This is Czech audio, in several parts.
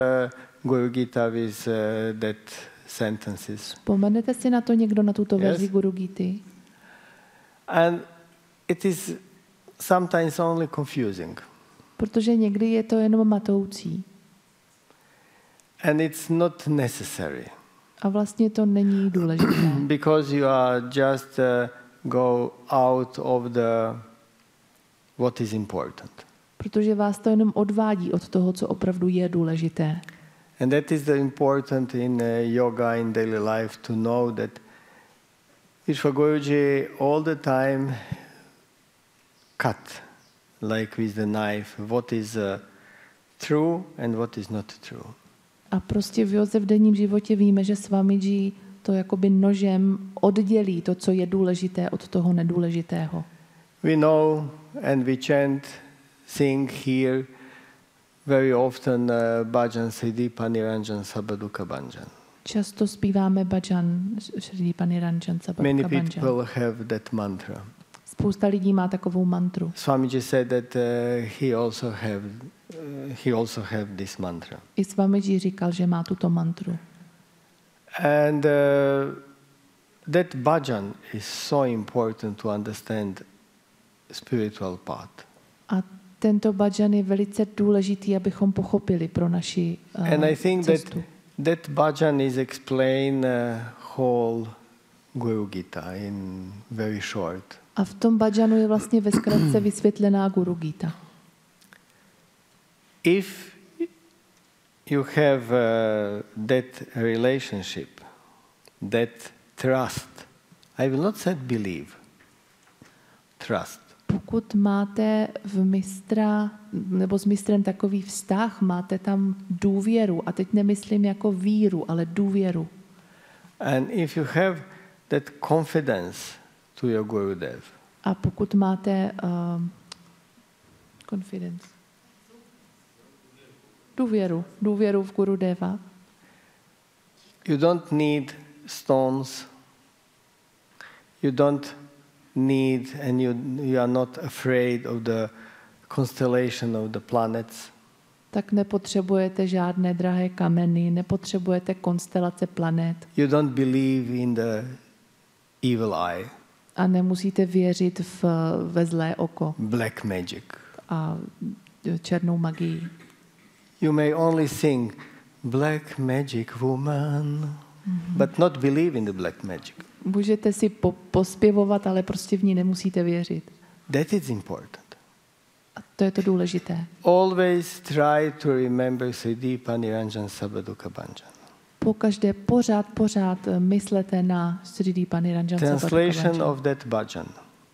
Guru Gita with that sentences. Vzpomenete si na to někdo, na tuto verzi Guru Gity? And it is sometimes only confusing. Protože někdy je to jenom matoucí. And it's not necessary. A vlastně to není důležité. Because you are just go out of the what is important. Protože vás to jenom odvádí od toho, co opravdu je důležité. And that is the important in yoga, in daily life, to know that Vishwa Guruji all the time cut, like with the knife, what is true and what is not true. A prostě v józe v denním životě víme, že Swamiji to jakoby nožem oddělí to, co je důležité, od toho nedůležitého. We know and we chant, sing, hear very often bhajan Sridipa Niranjan Sabaduka Bhanjan. Často zpíváme bhajan Sridipa Niranjan Sabaduka Many Bhanjan. people have that mantra. Spousta lidí má takovou mantru. Swamiji said that he also have this mantra. I Swamiji říkal, že má tuto mantru. And that bhajan is so important to understand spiritual path. A tento bhajan je velice důležitý, abychom pochopili pro naši And I think cestu. that bhajan is explained whole Guru Gita in very short. A v tom bhajanu je vlastně ve zkratce vysvětlená Guru Gita. If you have that relationship, that trust, I will not say believe, trust. Pokud máte v mistra, nebo s mistrem takový vztah, máte tam důvěru, a teď nemyslím jako víru, ale důvěru. And if you have that confidence to your Gurudev, a pokud máte confidence, důvěru v Gurudeva, you don't need stones, you don't need, and you are not afraid of the constellation of the planets. Tak nepotřebujete žádné drahé kameny, nepotřebujete konstelace planet. You don't believe in the evil eye. A nemusíte věřit ve zlé oko. Black magic. A černou magii. You may only sing black magic woman, but not believe in the black magic. Můžete si pospěvovat, ale prostě v ní nemusíte věřit. That is important. A to je to důležité. Always try to remember Sridipa Niranjan Sabaduka Bhanjan. Pokaždé pořád myslete na Sridipa Niranjan Sabaduka Bhanjan. Translation of that bhajan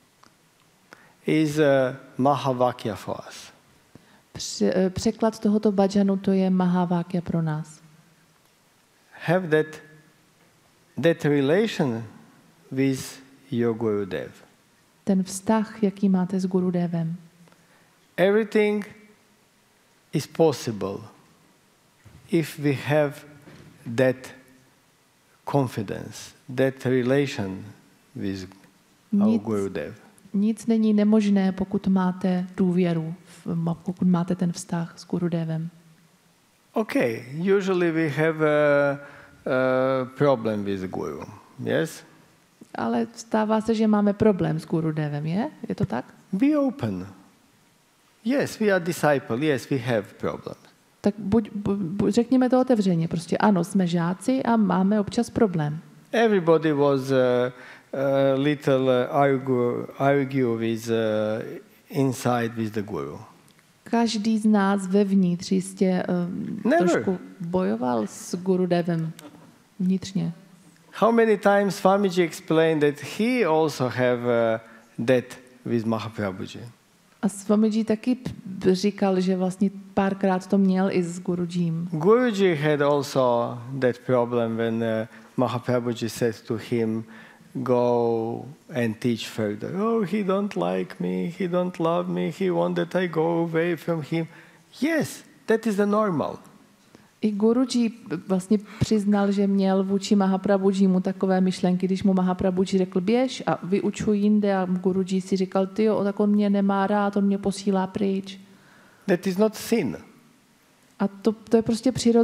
is a Mahavakya for us. Překlad tohoto bhajanu, to je Mahavakya pro nás. Have that relation with your Gurudev. Ten vztah, jaký máte s Gurudevem. Everything is possible if we have that confidence, that relation with our Gurudev. Nic není nemožné, pokud máte důvěru, pokud máte ten vztah s Gurudevem. Okay, usually we have a problem with Guru, yes? Ale stává se, že máme problém s Gurudevem, je? Je to tak? Be open. Yes, we are disciple. Yes, we have problems. Tak řekněme to otevřeně. Prostě ano, jsme žáci a máme občas problém. Everybody was little argue with inside with the Guru. Každý z nás vevnitř jistě trošku bojoval s Gurudevem vnitřně. How many times Swamiji explained that he also have that with Mahaprabhuji? A Swamiji taky říkal, že vlastně párkrát to měl i s Gurujím. Guruji had also that problem when Mahaprabhuji said to him, go and teach further. Oh, he don't like me, he don't love me, he wanted I go away from him. Yes, that is the normal. I Guruji vlastně přiznal, že měl vůči Mahaprabhujimu takové myšlenky, když mu Mahaprabhuji řekl běž a vyučuj jinde a Guruji si říkal, tyjo, tak on mě nemá rád, on mě posílá pryč. That is not sin. A to je prostě přirozené.